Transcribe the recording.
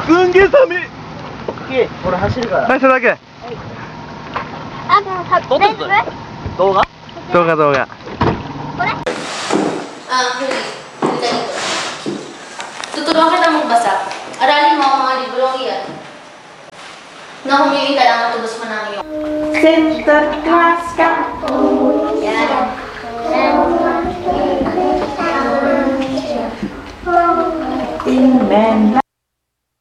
すんげえ寒い。俺走るから。はい、それだけ。 あ、でも撮ってる。 動画？動画。 これ？ Tutulungan kita magbasa. Aralin mo ang mga librong iyan na humiling ka lang matubos mo ng iyong Sinterklaas ka.